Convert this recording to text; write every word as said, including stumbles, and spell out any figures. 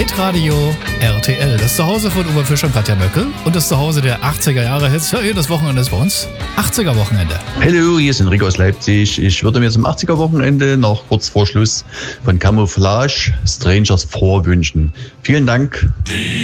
Hitradio R T L. Das Zuhause von Uwe Fischer und Katja Möckel und das Zuhause der achtziger Jahre Hits. Ja, das Wochenende ist bei uns achtziger Wochenende. Hallo, hier ist Enrico aus Leipzig. Ich würde mir zum achtziger Wochenende noch kurz vor Schluss von Camouflage Strangers vorwünschen. Vielen Dank. Die